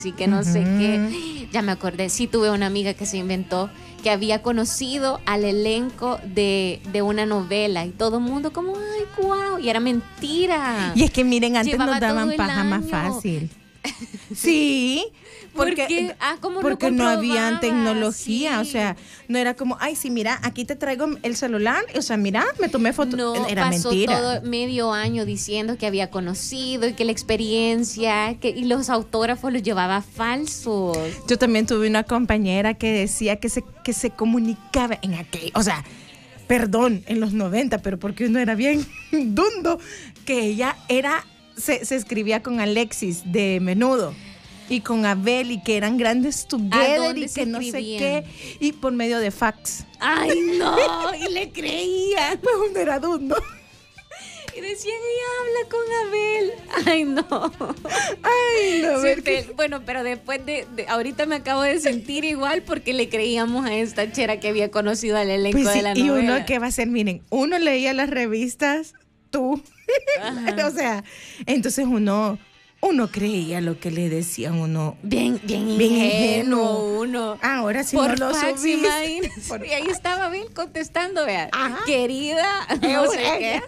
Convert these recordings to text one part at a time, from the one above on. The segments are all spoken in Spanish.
y que no sé qué. Ya me acordé, sí tuve una amiga que se inventó que había conocido al elenco de una novela y todo el mundo como, ay, guau, y era mentira. Y es que miren, antes Llevaba nos daban todo el paja más año. fácil. Sí, porque, porque no había tecnología, sí. O sea, no era como, ay, sí, mira, aquí te traigo el celular, o sea, mira, me tomé foto. No, era pasó mentira. todo medio año diciendo que había conocido y que la experiencia, y los autógrafos los llevaba falsos. Yo también tuve una compañera que decía que se comunicaba en aquel, o sea, perdón, en los 90, pero porque uno era bien dundo, que ella se escribía con Alexis de Menudo y con Abel y que eran grandes together y que no sé qué, y por medio de fax. Ay, no, y le creían. Pues uno era dundo. Y decían, ella habla con Abel. Ay, no. Ay, no. Sí, bueno, pero después de ahorita me acabo de sentir igual porque le creíamos a esta chera que había conocido al elenco pues sí, de la novela. Y uno, ¿qué va a hacer? Miren, uno leía las revistas, tú. O sea, entonces uno creía lo que le decían, uno bien ingenuo uno. Ahora sí por no lo fax, subís. Y ahí estaba bien contestando, vea. Ajá. Querida, no sé qué.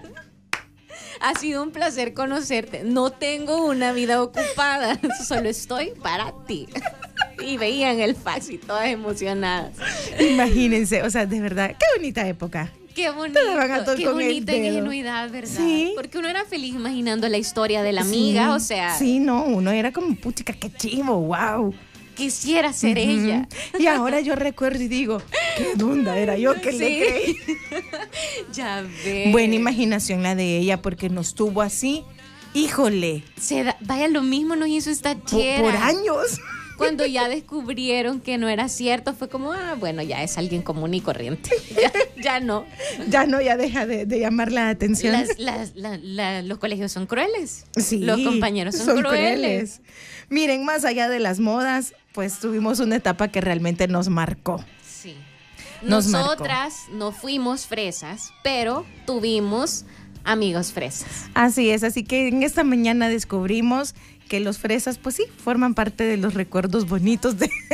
Ha sido un placer conocerte. No tengo una vida ocupada, solo estoy para ti. Y veían el fax y todas emocionadas. Imagínense, o sea, de verdad, qué bonita época. Qué bonito, qué bonita ingenuidad, ¿verdad? Sí. Porque uno era feliz imaginando la historia de la amiga, sí, o sea. Sí, no, uno era como, puchica, qué chivo, wow. Quisiera ser ella. Y ahora yo recuerdo y digo, qué dunda era yo que le creí. Ya ves. Buena imaginación la de ella porque nos tuvo así, híjole. Vaya, lo mismo nos hizo esta chera. Por años. Cuando ya descubrieron que no era cierto, fue como, bueno, ya es alguien común y corriente. Ya no. Ya no, ya deja de llamar la atención. Los colegios son crueles. Sí, los compañeros son crueles. Miren, más allá de las modas, pues tuvimos una etapa que realmente nos marcó. Sí. Nosotras no fuimos fresas, pero tuvimos amigos fresas. Así es, así que en esta mañana descubrimos que los fresas, pues sí, forman parte de los recuerdos bonitos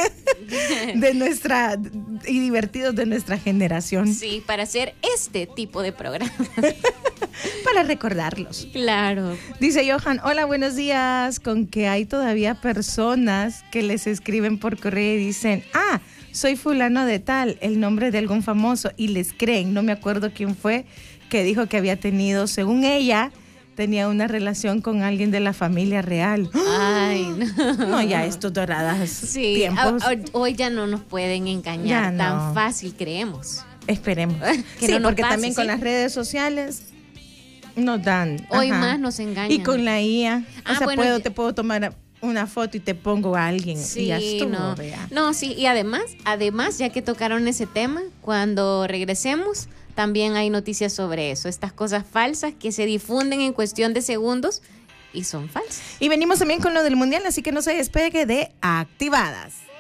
de nuestra y divertidos de nuestra generación. Sí, para hacer este tipo de programa. Para recordarlos. Claro. Dice Johan, hola, buenos días, con que hay todavía personas que les escriben por correo y dicen, soy fulano de tal, el nombre de algún famoso, y les creen. No me acuerdo quién fue que dijo que había tenido, según ella, tenía una relación con alguien de la familia real. Ay, no. No, ya estos doradas tiempos. Hoy ya no nos pueden engañar tan fácil, creemos. Esperemos. Que sí, no nos porque pase, también con las redes sociales nos dan. Hoy más nos engañan. Y con la IA. O sea, bueno, te puedo tomar una foto y te pongo a alguien. Sí, y ya estuvo, no, sí, y además, ya que tocaron ese tema, cuando regresemos, también hay noticias sobre eso, estas cosas falsas que se difunden en cuestión de segundos y son falsas. Y venimos también con lo del mundial, así que no se despegue de Activadas.